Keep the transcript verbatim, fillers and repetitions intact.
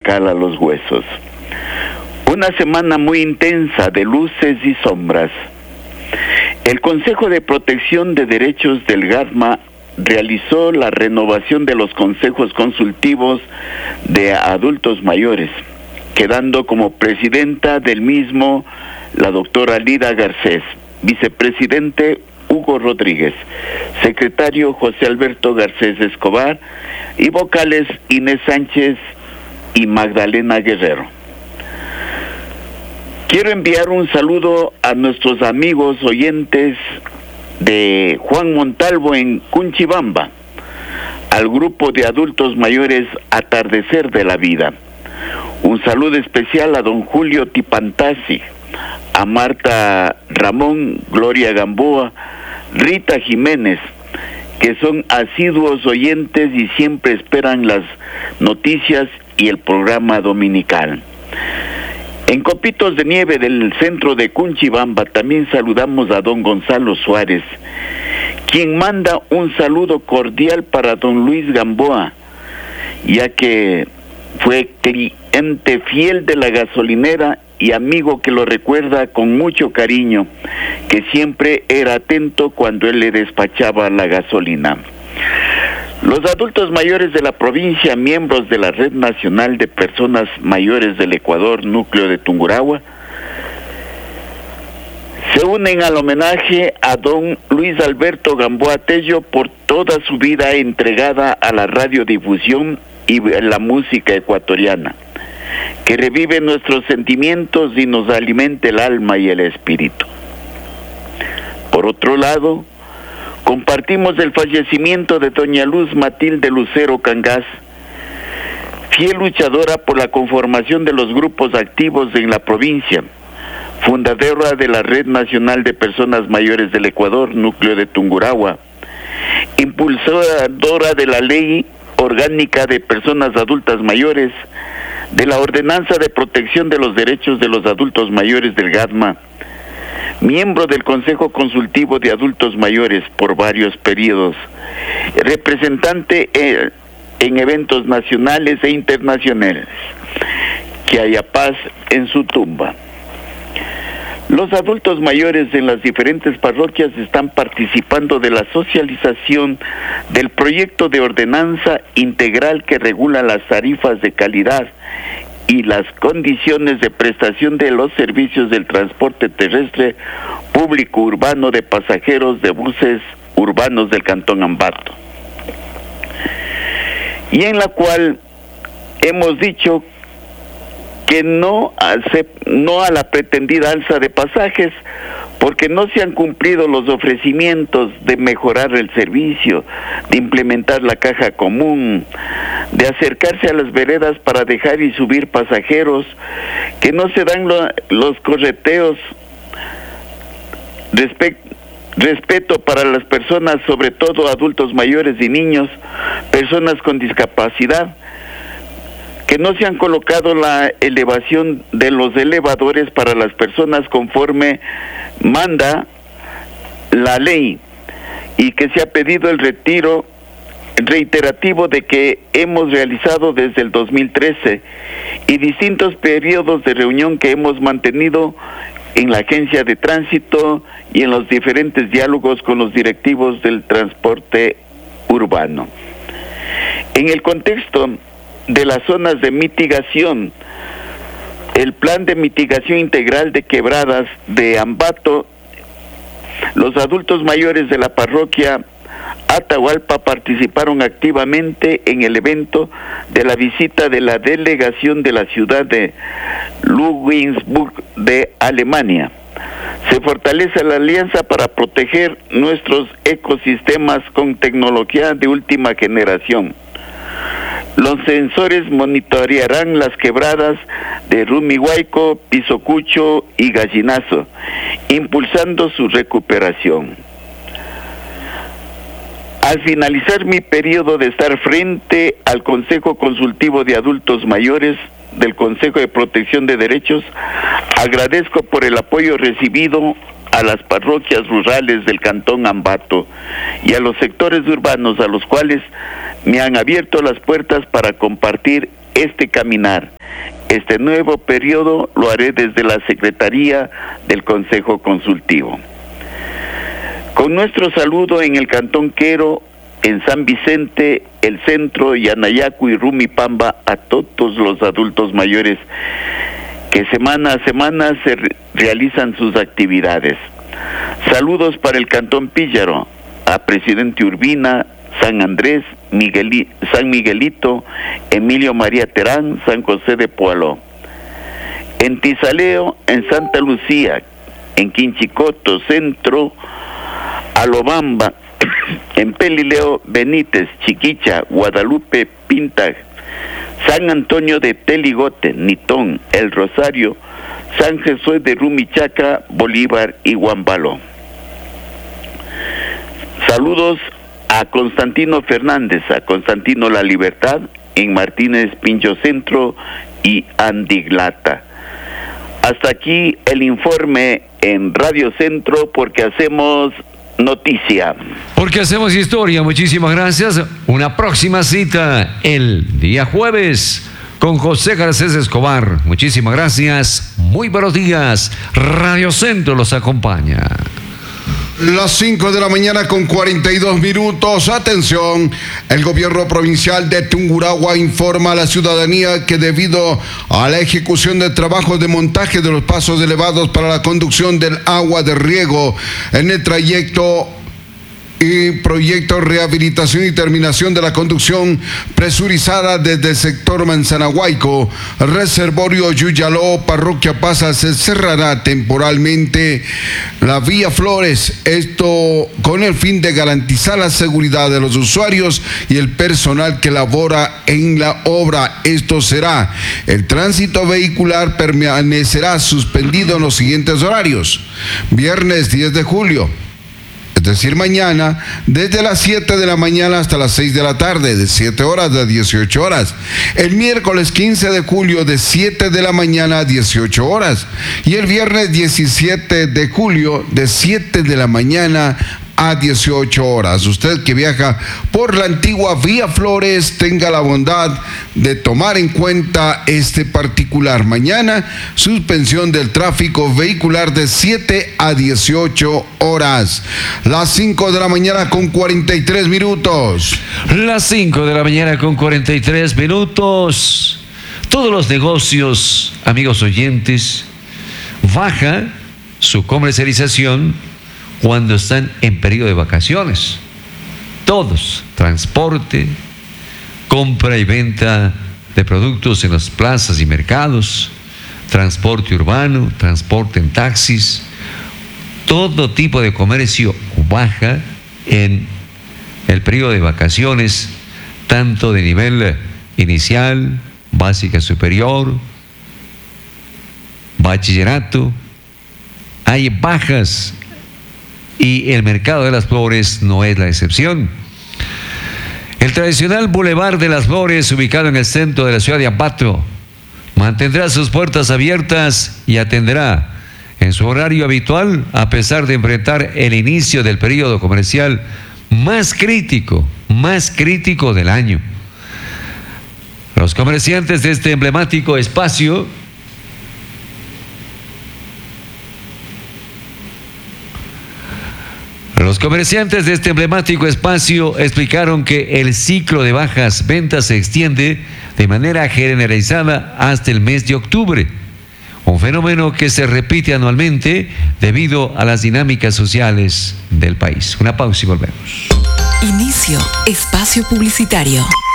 cala los huesos. Una semana muy intensa de luces y sombras. El Consejo de Protección de Derechos del GADMA realizó la renovación de los consejos consultivos de adultos mayores, quedando como presidenta del mismo la doctora Lida Garcés, vicepresidente Hugo Rodríguez, secretario José Alberto Garcés Escobar y vocales Inés Sánchez y Magdalena Guerrero. Quiero enviar un saludo a nuestros amigos oyentes de Juan Montalvo en Cunchibamba, al grupo de adultos mayores Atardecer de la Vida. Un saludo especial a don Julio Tipantasi, a Marta Ramón, Gloria Gamboa, Rita Jiménez, que son asiduos oyentes y siempre esperan las noticias y el programa dominical. En Copitos de Nieve del centro de Cunchibamba también saludamos a don Gonzalo Suárez, quien manda un saludo cordial para don Luis Gamboa, ya que fue cliente fiel de la gasolinera y amigo que lo recuerda con mucho cariño, que siempre era atento cuando él le despachaba la gasolina. Los adultos mayores de la provincia, miembros de la Red Nacional de Personas Mayores del Ecuador, núcleo de Tungurahua, se unen al homenaje a don Luis Alberto Gamboa Tello por toda su vida entregada a la radiodifusión y la música ecuatoriana, que revive nuestros sentimientos y nos alimente el alma y el espíritu. Por otro lado, compartimos el fallecimiento de doña Luz Matilde Lucero Cangás, fiel luchadora por la conformación de los grupos activos en la provincia, fundadora de la Red Nacional de Personas Mayores del Ecuador, núcleo de Tungurahua, impulsora de la Ley Orgánica de Personas Adultas Mayores, de la Ordenanza de Protección de los Derechos de los Adultos Mayores del GADMA, miembro del Consejo Consultivo de Adultos Mayores por varios periodos, representante en, en eventos nacionales e internacionales. Que haya paz en su tumba. Los adultos mayores en las diferentes parroquias están participando de la socialización del proyecto de ordenanza integral que regula las tarifas de calidad y las condiciones de prestación de los servicios del transporte terrestre público urbano de pasajeros de buses urbanos del Cantón Ambato, y en la cual hemos dicho que no, hace, no a la pretendida alza de pasajes, porque no se han cumplido los ofrecimientos de mejorar el servicio, de implementar la caja común, de acercarse a las veredas para dejar y subir pasajeros, que no se dan lo, los correteos, respect, respeto para las personas, sobre todo adultos mayores y niños, personas con discapacidad, que no se han colocado la elevación de los elevadores para las personas conforme manda la ley, y que se ha pedido el retiro reiterativo de que hemos realizado desde el dos mil trece y distintos periodos de reunión que hemos mantenido en la agencia de tránsito y en los diferentes diálogos con los directivos del transporte urbano. En el contexto de las zonas de mitigación, el plan de mitigación integral de quebradas de Ambato, los adultos mayores de la parroquia Atahualpa participaron activamente en el evento de la visita de la delegación de la ciudad de Ludwigsburg de Alemania. Se fortalece la alianza para proteger nuestros ecosistemas con tecnología de última generación. Los sensores monitorearán las quebradas de Rumihuayco, Pisocucho y Gallinazo, impulsando su recuperación. Al finalizar mi periodo de estar frente al Consejo Consultivo de Adultos Mayores del Consejo de Protección de Derechos, agradezco por el apoyo recibido a las parroquias rurales del Cantón Ambato y a los sectores urbanos a los cuales me han abierto las puertas para compartir este caminar Este nuevo periodo lo haré desde la Secretaría del Consejo Consultivo. Con nuestro saludo en el Cantón Quero, en San Vicente, el Centro, Yanayacu y Rumipamba, a todos los adultos mayores que semana a semana se re- realizan sus actividades. Saludos para el Cantón Píllaro, a Presidente Urbina, San Andrés, Migueli, San Miguelito, Emilio María Terán, San José de Poaló. En Tizaleo, en Santa Lucía, en Quinchicoto, Centro, Alobamba, en Pelileo, Benítez, Chiquicha, Guadalupe, Pinta, San Antonio de Teligote, Nitón, El Rosario, San Jesús de Rumichaca, Bolívar y Guambalo. Saludos a Constantino Fernández, a Constantino La Libertad, en Martínez Pincho Centro y Andiglata. Hasta aquí el informe en Radio Centro, porque hacemos noticia. Porque hacemos historia. Muchísimas gracias. Una próxima cita el día jueves con José Garcés Escobar. Muchísimas gracias. Muy buenos días. Radio Centro los acompaña. Las cinco de la mañana con cuarenta y dos minutos. Atención, el gobierno provincial de Tungurahua informa a la ciudadanía que debido a la ejecución de trabajos de montaje de los pasos elevados para la conducción del agua de riego en el trayecto y proyecto rehabilitación y terminación de la conducción presurizada desde el sector Manzanahuayco, Reservorio Yuyaló, Parroquia Pasa, se cerrará temporalmente la vía Flores, esto con el fin de garantizar la seguridad de los usuarios y el personal que labora en la obra. Esto será, el tránsito vehicular permanecerá suspendido en los siguientes horarios: viernes diez de julio, es decir, mañana, desde las siete de la mañana hasta las seis de la tarde, de siete horas a dieciocho horas. El miércoles quince de julio, de siete de la mañana a dieciocho horas. Y el viernes diecisiete de julio, de siete de la mañana a dieciocho horas. Usted que viaja por la antigua Vía Flores, tenga la bondad de tomar en cuenta este particular. Mañana, suspensión del tráfico vehicular de siete a dieciocho horas. Las cinco de la mañana con cuarenta y tres minutos. Las cinco de la mañana con cuarenta y tres minutos. Todos los negocios, amigos oyentes, baja su comercialización cuando están en periodo de vacaciones. Todos, transporte, compra y venta de productos en las plazas y mercados, transporte urbano, transporte en taxis, todo tipo de comercio baja en el periodo de vacaciones, tanto de nivel inicial, básica superior, bachillerato. Hay bajas y el mercado de las flores no es la excepción. El tradicional Boulevard de las Flores, ubicado en el centro de la ciudad de Ambato, mantendrá sus puertas abiertas y atenderá en su horario habitual, a pesar de enfrentar el inicio del periodo comercial más crítico, más crítico del año. Los comerciantes de este emblemático espacio Los comerciantes de este emblemático espacio explicaron que el ciclo de bajas ventas se extiende de manera generalizada hasta el mes de octubre, un fenómeno que se repite anualmente debido a las dinámicas sociales del país. Una pausa y volvemos. Inicio espacio publicitario.